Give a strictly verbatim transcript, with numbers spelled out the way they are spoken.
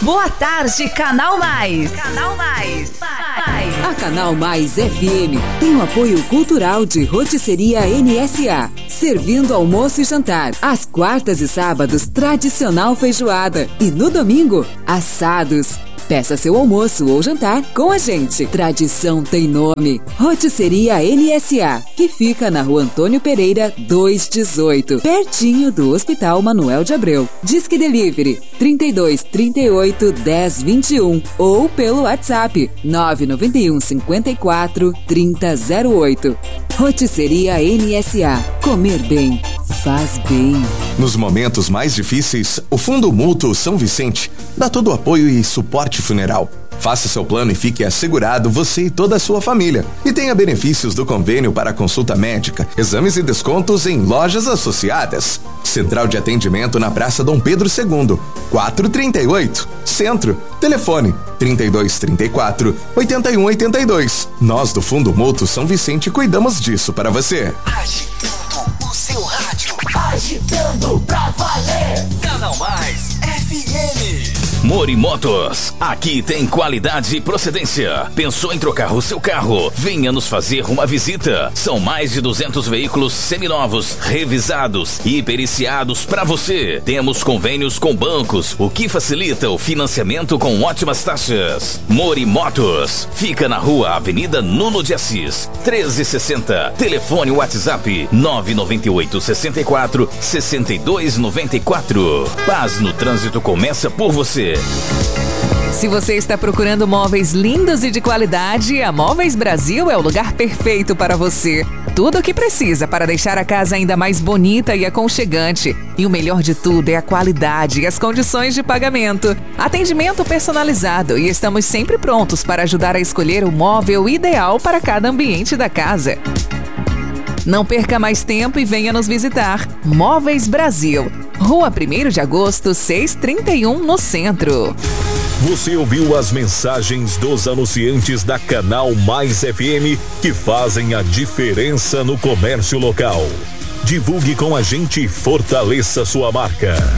Boa tarde, Canal Mais. Canal Mais. Mais. A Canal Mais F M tem o apoio cultural de Rotisseria N S A. Servindo almoço e jantar. Às quartas e sábados, tradicional feijoada. E no domingo, assados. Peça seu almoço ou jantar com a gente. Tradição tem nome. Rotisseria N S A, que fica na Rua Antônio Pereira, duzentos e dezoito, pertinho do Hospital Manuel de Abreu. Disque Delivery trinta e dois, trinta e oito, dez, vinte e um ou pelo WhatsApp nove nove um, cinquenta e quatro, trinta, zero oito. Rotisseria N S A. Comer bem faz bem. Nos momentos mais difíceis, o Fundo Mútuo São Vicente dá todo o apoio e suporte funeral. Faça seu plano e fique assegurado você e toda a sua família. E tenha benefícios do convênio para consulta médica, exames e descontos em lojas associadas. Central de atendimento na Praça Dom Pedro segundo, quatrocentos e trinta e oito, Centro. Telefone trinta e dois, trinta e quatro, oitenta e um, oitenta e dois. Nós do Fundo Mútuo São Vicente cuidamos disso para você. Agitando o seu rádio, agitando pra valer. Canal Mais F M. Mori Motos, aqui tem qualidade e procedência. Pensou em trocar o seu carro? Venha nos fazer uma visita. São mais de duzentos veículos seminovos, revisados e periciados para você. Temos convênios com bancos, o que facilita o financiamento com ótimas taxas. Mori Motos, fica na rua Avenida Nuno de Assis, treze sessenta. Telefone WhatsApp nove nove oito, sessenta e quatro, sessenta e dois, noventa e quatro. Paz no trânsito começa por você. Se você está procurando móveis lindos e de qualidade, a Móveis Brasil é o lugar perfeito para você. Tudo o que precisa para deixar a casa ainda mais bonita e aconchegante. E o melhor de tudo é a qualidade e as condições de pagamento. Atendimento personalizado e estamos sempre prontos para ajudar a escolher o móvel ideal para cada ambiente da casa. Não perca mais tempo e venha nos visitar. Móveis Brasil, Rua primeiro de agosto, seiscentos e trinta e um, no centro. Você ouviu as mensagens dos anunciantes da Canal Mais F M que fazem a diferença no comércio local. Divulgue com a gente e fortaleça sua marca.